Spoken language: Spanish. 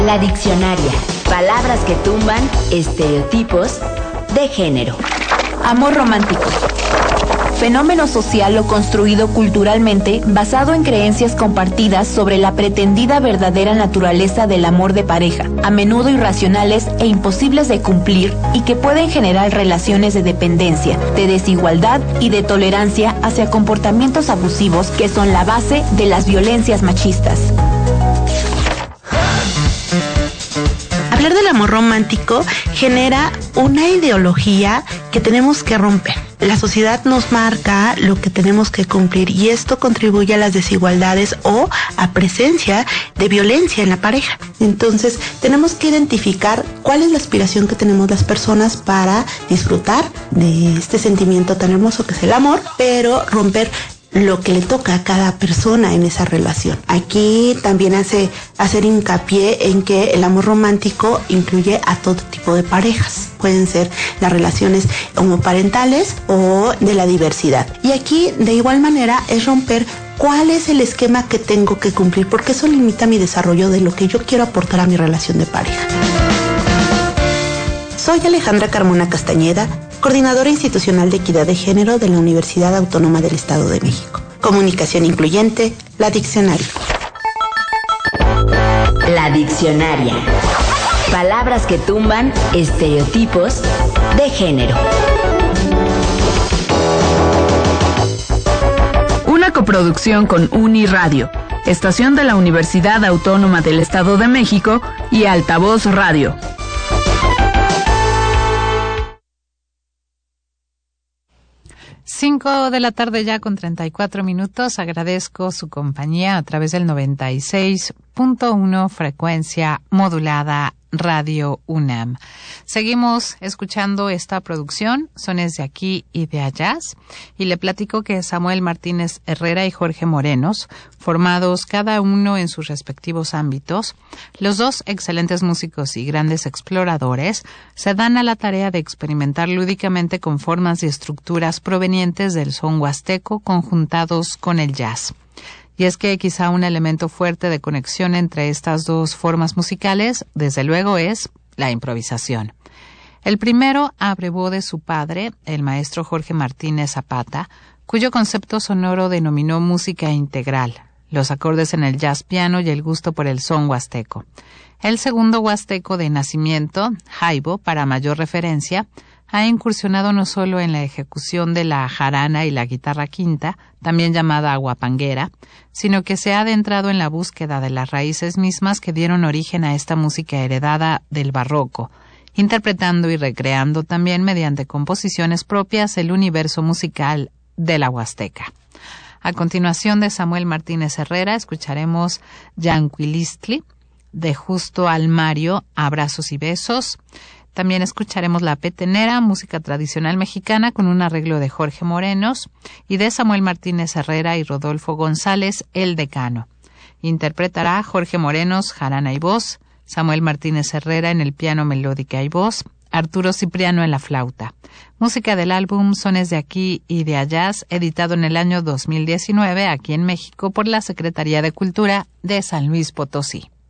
La diccionaria. Palabras que tumban estereotipos de género. Amor romántico. Fenómeno social o construido culturalmente basado en creencias compartidas sobre la pretendida verdadera naturaleza del amor de pareja, a menudo irracionales e imposibles de cumplir y que pueden generar relaciones de dependencia, de desigualdad y de tolerancia hacia comportamientos abusivos que son la base de las violencias machistas. Hablar del amor romántico genera una ideología que tenemos que romper. La sociedad nos marca lo que tenemos que cumplir y esto contribuye a las desigualdades o a presencia de violencia en la pareja. Entonces, tenemos que identificar cuál es la aspiración que tenemos las personas para disfrutar de este sentimiento tan hermoso que es el amor, pero romper lo que le toca a cada persona en esa relación. Aquí también hacer hincapié en que el amor romántico incluye a todo tipo de parejas. Pueden ser las relaciones homoparentales o de la diversidad. Y aquí, de igual manera, es romper cuál es el esquema que tengo que cumplir, porque eso limita mi desarrollo de lo que yo quiero aportar a mi relación de pareja. Soy Alejandra Carmona Castañeda, coordinadora institucional de equidad de género de la Universidad Autónoma del Estado de México. Comunicación incluyente, La Diccionaria. La diccionaria. Palabras que tumban estereotipos de género. Una coproducción con Uniradio, estación de la Universidad Autónoma del Estado de México y Altavoz Radio. Cinco de la tarde ya con 34 minutos. Agradezco su compañía a través del 96.1 frecuencia modulada Radio UNAM. Seguimos escuchando esta producción, Sones de aquí y de allá, y le platico que Samuel Martínez Herrera y Jorge Morenos, formados cada uno en sus respectivos ámbitos, los dos excelentes músicos y grandes exploradores, se dan a la tarea de experimentar lúdicamente con formas y estructuras provenientes del son huasteco conjuntados con el jazz. Y es que quizá un elemento fuerte de conexión entre estas dos formas musicales, desde luego, es la improvisación. El primero abrevó de su padre, el maestro Jorge Martínez Zapata, cuyo concepto sonoro denominó música integral, los acordes en el jazz piano y el gusto por el son huasteco. El segundo huasteco de nacimiento, Jaibo, para mayor referencia, ha incursionado no solo en la ejecución de la jarana y la guitarra quinta, también llamada guapanguera, sino que se ha adentrado en la búsqueda de las raíces mismas que dieron origen a esta música heredada del barroco, interpretando y recreando también mediante composiciones propias el universo musical de la huasteca. A continuación de Samuel Martínez Herrera escucharemos Yanquilistli, de Justo Almario, Abrazos y Besos. También escucharemos La Petenera, música tradicional mexicana con un arreglo de Jorge Morenos, y de Samuel Martínez Herrera y Rodolfo González, El Decano. Interpretará Jorge Morenos, jarana y voz, Samuel Martínez Herrera en el piano, melódica y voz, Arturo Cipriano en la flauta. Música del álbum Sones de aquí y de allá, editado en el año 2019 aquí en México por la Secretaría de Cultura de San Luis Potosí.